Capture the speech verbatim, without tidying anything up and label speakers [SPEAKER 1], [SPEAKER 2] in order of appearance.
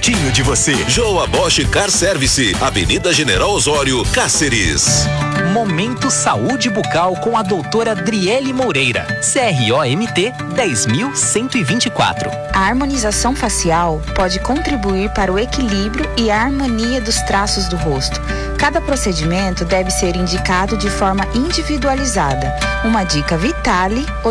[SPEAKER 1] pertinho de você.
[SPEAKER 2] Joa Bosch Car Service, Avenida General Osório, Cáceres.
[SPEAKER 3] Momento Saúde Bucal com a doutora Adriele Moreira, C R O M T dez mil cento e vinte e quatro.
[SPEAKER 4] A harmonização facial pode contribuir para o equilíbrio e a harmonia dos traços do rosto. Cada procedimento deve ser indicado de forma individualizada. Uma dica Vitale